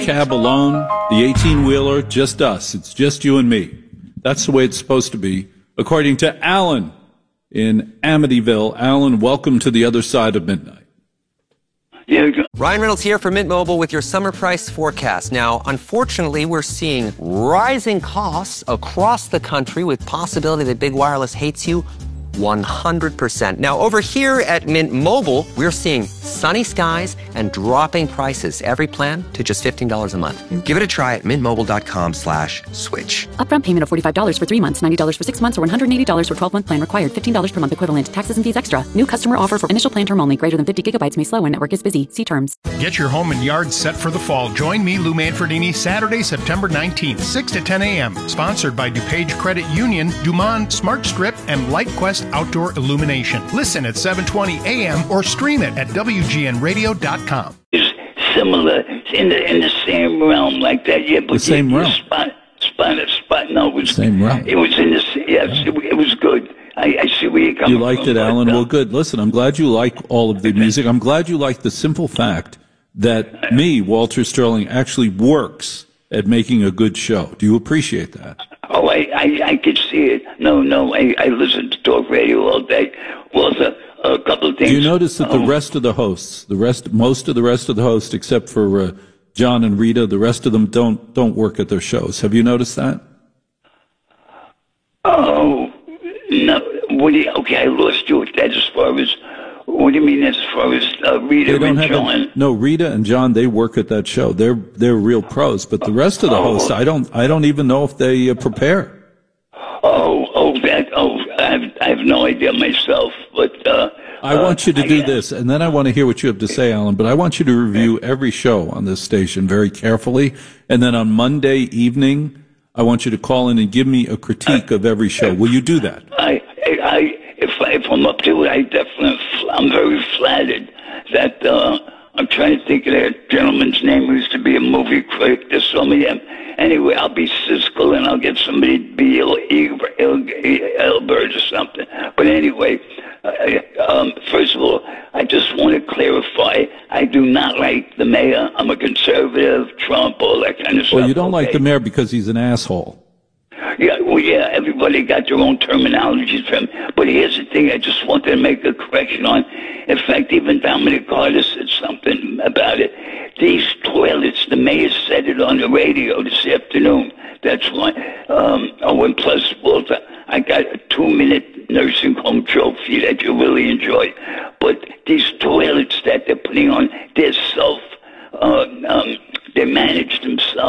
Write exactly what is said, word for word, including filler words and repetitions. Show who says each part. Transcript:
Speaker 1: cab alone, the eighteen-wheeler, just us. It's just you and me. That's the way it's supposed to be, according to Alan in Amityville. Alan, welcome to the other side of midnight.
Speaker 2: Yeah.
Speaker 3: Ryan Reynolds here for Mint Mobile with your summer price forecast. Now, unfortunately, we're seeing rising costs across the country with possibility that big wireless hates you one hundred percent. Now, over here at Mint Mobile, we're seeing sunny skies and dropping prices. Every plan to just fifteen dollars a month. Give it a try at mintmobile.com slash switch.
Speaker 4: Upfront payment of forty-five dollars for three months, ninety dollars for six months, or one hundred eighty dollars for twelve-month plan required. fifteen dollars per month equivalent. Taxes and fees extra. New customer offer for initial plan term only. Greater than fifty gigabytes may slow when network is busy. See terms.
Speaker 5: Get your home and yard set for the fall. Join me, Lou Manfredini, Saturday, September nineteenth, six to ten a.m. Sponsored by DuPage Credit Union, Dumont Smart Strip, and LightQuest Outdoor Illumination. Listen at seven twenty a.m. or stream it at W G N radio dot com.
Speaker 2: It's similar, it's in the in the same realm like that. Yeah, but
Speaker 1: the same
Speaker 2: yeah,
Speaker 1: realm.
Speaker 2: Spot, spot, spot. No, it was
Speaker 1: same realm.
Speaker 2: It was in the yes. Yeah. It, it was good. I, I see where you're coming from.
Speaker 1: You liked
Speaker 2: from,
Speaker 1: it, Alan.
Speaker 2: But, uh,
Speaker 1: well, good. Listen, I'm glad you like all of the music. I'm glad you like the simple fact that me, Walter Sterling, actually works at making a good show. Do you appreciate that?
Speaker 2: Oh, I, I, I could see it. No, no, I, I listen to talk radio all day. Walter, a couple of things.
Speaker 1: Do you notice that
Speaker 2: um,
Speaker 1: the rest of the hosts, the rest, most of the rest of the hosts, except for uh, John and Rita, the rest of them don't don't work at their shows? Have you noticed that?
Speaker 2: Oh, no. What do you, okay, I lost you with that as far as, what do you mean as far as uh, Rita
Speaker 1: They don't
Speaker 2: and
Speaker 1: have
Speaker 2: John?
Speaker 1: a, no, Rita and John, they work at that show. They're they're real pros. But the rest of the
Speaker 2: Oh.
Speaker 1: hosts, I don't I don't even know if they uh, prepare.
Speaker 2: Oh, oh, that, oh, I have, I have no idea myself, but, uh.
Speaker 1: I want you to
Speaker 2: uh,
Speaker 1: do
Speaker 2: I,
Speaker 1: this, and then I want to hear what you have to say, Alan, but I want you to review every show on this station very carefully, and then on Monday evening, I want you to call in and give me a critique of every show. Will you do that?
Speaker 2: I, I, I if, I, if I'm up to it, I definitely, I'm very flattered that, uh, I'm trying to think of that gentleman's name who used to be a movie critic. There's so many of them. Anyway, I'll be Siskel and I'll get somebody to be Elbert or something. But anyway, I, um, first of all, I just want to clarify, I do not like the mayor. I'm a conservative, Trump, all that kind of stuff.
Speaker 1: Well, you don't
Speaker 2: okay?
Speaker 1: like the mayor because he's an asshole.
Speaker 2: Yeah, well, yeah, everybody got their own terminologies for him. But here's the thing, I just wanted to make a correction on. In fact, even Dominic Carter said something about it. These toilets, the mayor said it on the radio this afternoon. That's why. Um, oh, and plus, Walter, I got a two-minute nursing home trophy that you really enjoy. But these toilets that they're putting on, they're self, uh, um, they manage them